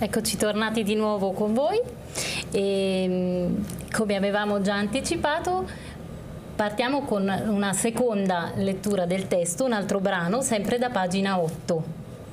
Eccoci tornati di nuovo con voi e come avevamo già anticipato partiamo con una seconda lettura del testo, un altro brano sempre da pagina 8.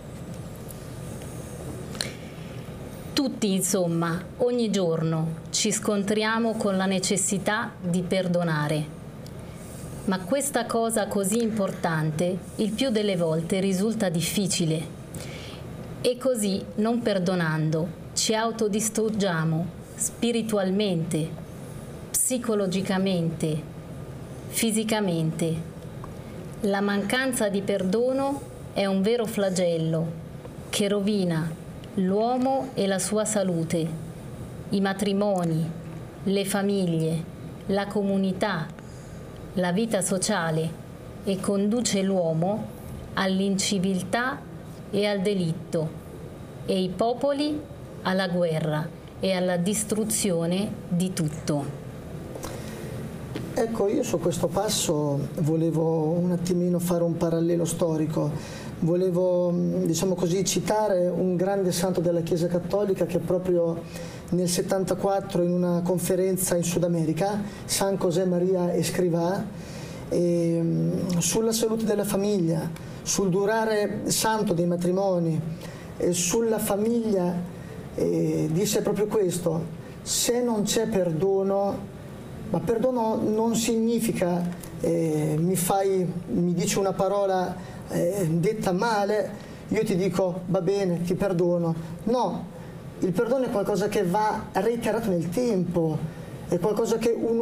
Tutti, insomma, ogni giorno ci scontriamo con la necessità di perdonare, ma questa cosa così importante il più delle volte risulta difficile. E così, non perdonando, ci autodistruggiamo spiritualmente, psicologicamente, fisicamente. La mancanza di perdono è un vero flagello che rovina l'uomo e la sua salute, i matrimoni, le famiglie, la comunità, la vita sociale e conduce l'uomo all'inciviltà e al delitto, e i popoli alla guerra e alla distruzione di tutto. Ecco, io su questo passo volevo un attimino fare un parallelo storico. Volevo, diciamo così, citare un grande santo della Chiesa Cattolica che proprio nel 74 in una conferenza in Sud America, San José María Escrivá, sulla salute della famiglia, sul durare santo dei matrimoni, sulla famiglia, disse proprio questo: se non c'è perdono, ma perdono non significa mi dici una parola detta male, io ti dico va bene, ti perdono. No, il perdono è qualcosa che va reiterato nel tempo, è qualcosa che un